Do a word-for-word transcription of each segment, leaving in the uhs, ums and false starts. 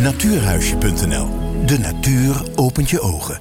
natuurhuisje punt n l. De natuur opent je ogen.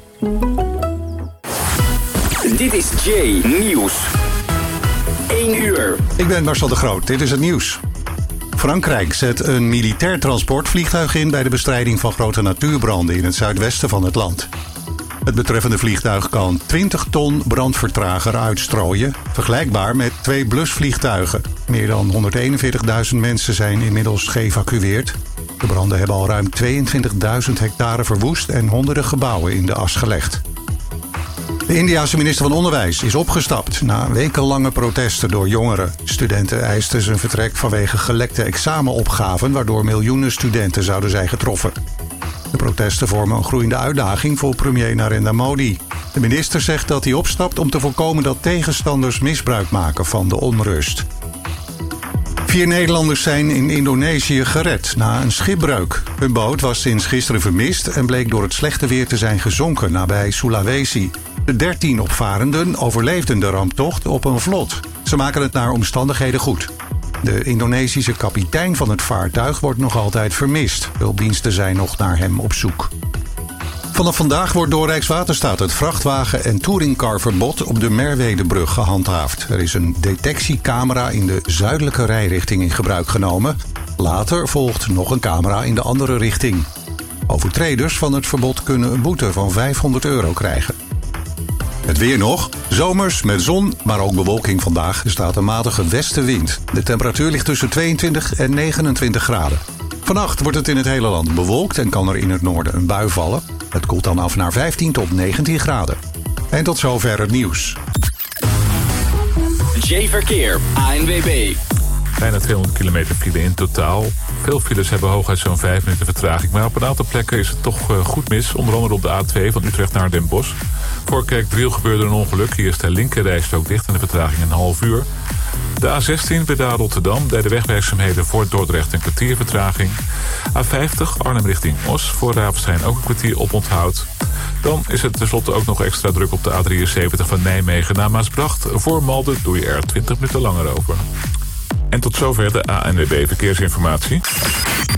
Dit is Jay Nieuws. één uur. Ik ben Marcel de Groot. Dit is het nieuws. Frankrijk zet een militair transportvliegtuig in bij de bestrijding van grote natuurbranden in het zuidwesten van het land. Het betreffende vliegtuig kan twintig ton brandvertrager uitstrooien, vergelijkbaar met twee blusvliegtuigen. Meer dan honderdeenenveertigduizend mensen zijn inmiddels geëvacueerd. De branden hebben al ruim tweeëntwintigduizend hectare verwoest en honderden gebouwen in de as gelegd. De Indiase minister van Onderwijs is opgestapt na wekenlange protesten door jongeren. Studenten eisten zijn vertrek vanwege gelekte examenopgaven, waardoor miljoenen studenten zouden zijn getroffen. De protesten vormen een groeiende uitdaging voor premier Narendra Modi. De minister zegt dat hij opstapt om te voorkomen dat tegenstanders misbruik maken van de onrust. Vier Nederlanders zijn in Indonesië gered na een schipbreuk. Hun boot was sinds gisteren vermist en bleek door het slechte weer te zijn gezonken nabij Sulawesi. De dertien opvarenden overleefden de ramptocht op een vlot. Ze maken het naar omstandigheden goed. De Indonesische kapitein van het vaartuig wordt nog altijd vermist. Hulpdiensten zijn nog naar hem op zoek. Vanaf vandaag wordt door Rijkswaterstaat het vrachtwagen- en touringcarverbod op de Merwedebrug gehandhaafd. Er is een detectiecamera in de zuidelijke rijrichting in gebruik genomen. Later volgt nog een camera in de andere richting. Overtreders van het verbod kunnen een boete van vijfhonderd euro krijgen. Het weer nog. Zomers met zon, maar ook bewolking vandaag. Er staat een matige westenwind. De temperatuur ligt tussen tweeëntwintig en negenentwintig graden. Vannacht wordt het in het hele land bewolkt en kan er in het noorden een bui vallen. Het koelt dan af naar vijftien tot negentien graden. En tot zover het nieuws. Jay Verkeer, A N W B. Bijna tweehonderd kilometer file in totaal. Veel files hebben hooguit zo'n vijf minuten vertraging. Maar op een aantal plekken is het toch uh, goed mis. Onder andere op de A twee van Utrecht naar Den Bosch. Voor Kerkdriel gebeurde een ongeluk. Hier is de linkerrijstrook dicht en de vertraging een half uur. De A zestien Breda Rotterdam. Bij de wegwerkzaamheden voor Dordrecht een kwartier vertraging. A vijftig Arnhem richting Os. Voor Ravenstein ook een kwartier oponthoud. Dan is het tenslotte ook nog extra druk op de A drieënzeventig van Nijmegen naar Maasbracht. Voor Malden doe je er twintig minuten langer over. En tot zover de A N W B Verkeersinformatie.